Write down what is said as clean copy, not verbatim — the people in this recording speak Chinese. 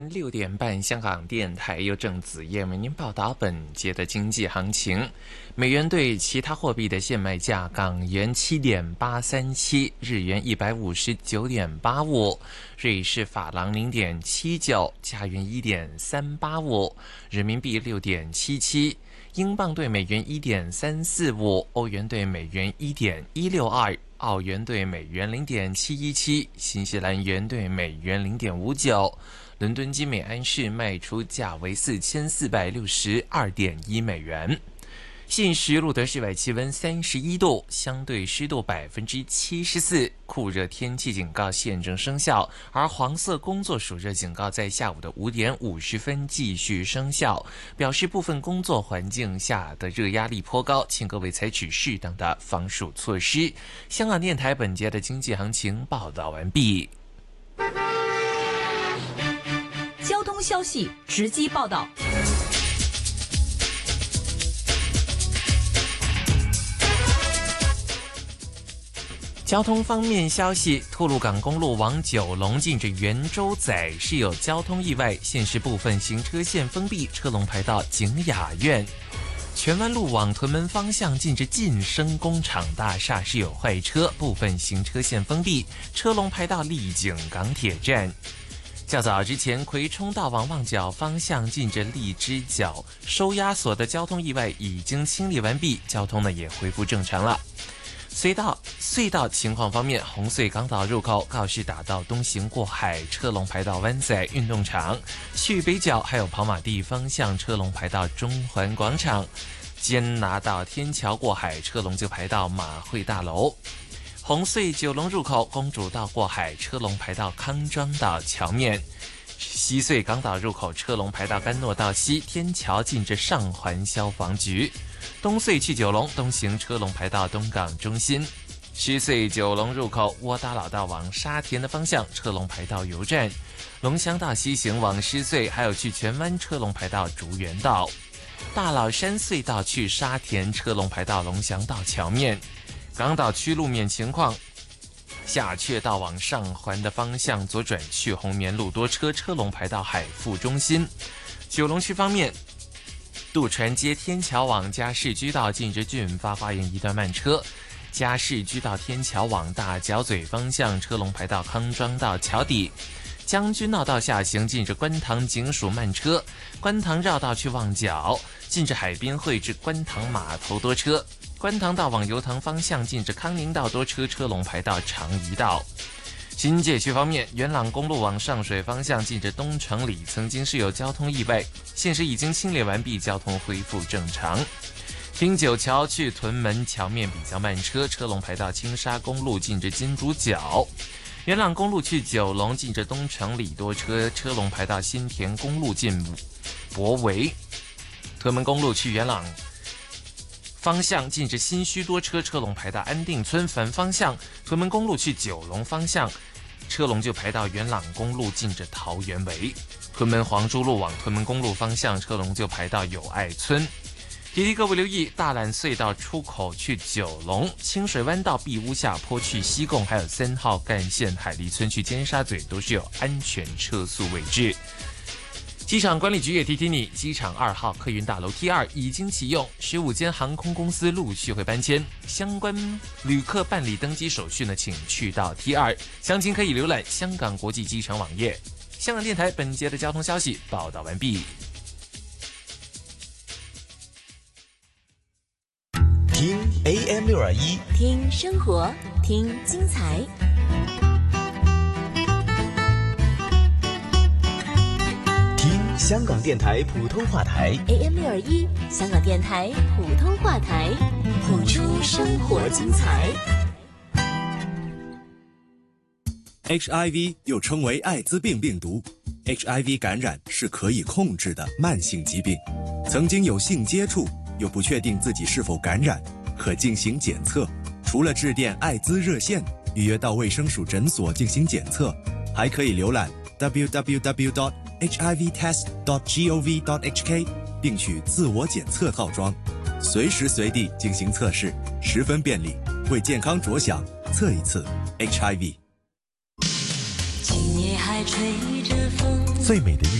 6点半，香港电台由郑子燕为您报道本节的经济行情。美元对其他货币的现卖价：港元7.837，日元159.85，瑞士法郎0.79，加元1.385，人民币6.77，英镑对美元1.345，欧元对美元1.162，澳元对美元0.717，新西兰元对美元0.59。伦敦金每安士卖出价为4462.1美元。现时录得室外气温31度，相对湿度74%，酷热天气警告现正生效，而黄色工作暑热警告在下午的5点50分继续生效，表示部分工作环境下的热压力颇高，请各位采取适当的防暑措施。香港电台本节的经济行情报道完毕。 交通消息直击报道。 交通方面消息，吐露港公路往九龙近至圆洲仔是有交通意外，现时部分行车线封闭，车龙排到景雅苑。荃湾路往屯门方向近至晋升工厂大厦是有坏车，部分行车线封闭，车龙排到丽景港铁站。较早之前，葵涌道往旺角方向近着荔枝角收押所的交通意外已经清理完毕，交通呢也恢复正常了。隧道情况方面，红隧港岛入口告士打道东行过海，车龙排到湾仔运动场；去北角还有跑马地方向，车龙排到中环广场；坚拿道天桥过海，车龙就排到马会大楼。红隧九龙入口公主道过海，车龙排到康庄道桥面；西隧港岛入口车龙排到甘诺道西天桥近至上环消防局；东隧去九龙东行车龙排到东港中心；狮隧九龙入口窝打老道往沙田的方向，车龙排到油站；龙翔道西行往狮隧还有去荃湾，车龙排到竹园道；大老山隧道去沙田，车龙排到龙翔道桥面。港岛区路面情况，下阙道往上环的方向左转去红棉路多车，车龙排到海富中心。九龙区方面，渡船街天桥往嘉士居道近至俊发花园一段慢车，嘉士居道天桥往大角咀方向，车龙排到康庄道桥底。将军澳道下行近至观塘警署慢车，观塘绕道去旺角近至海滨会至观塘码头多车，观塘道往油塘方向近至康宁道多车，车龙排到长怡道。新界区方面，元朗公路往上水方向近至东城里曾经是有交通意外，现时已经清理完毕，交通恢复正常。汀九桥去屯门桥面比较慢车，车龙排到青沙公路近至金竹角。元朗公路去九龙近至东城里多车，车龙排到新田公路近博围。屯门公路去元朗方向近至新墟多车，车龙排到安定村。反方向屯门公路去九龙方向，车龙就排到元朗公路近至桃园围。屯门黄珠路往屯门公路方向，车龙就排到友爱村。提提各位留意，大榄隧道出口去九龙，清水湾道碧屋下坡去西贡，还有3号干线海梨村去尖沙咀都是有安全车速位置。机场管理局也提提你，机场2号客运大楼 T2 已经启用，15间航空公司陆续会搬迁，相关旅客办理登机手续呢，请去到 T2， 详情可以浏览香港国际机场网页。香港电台本节的交通消息报道完毕。 听 AM621， 听生活，听精彩。 听香港电台普通话台 AM621，香港电台普通话台，谱出生活精彩。 HIV 又称为艾滋病病毒 ，HIV 感染是可以控制的慢性疾病。曾经有性接触又不确定自己是否感染，可进行检测。除了致电艾滋热线，预约到卫生署诊所进行检测，还可以浏览 www.hivtest.gov.hk 并取自我检测套装，随时随地进行测试，十分便利。为健康着想，测一次 HIV。 今夜还吹着风。 最美的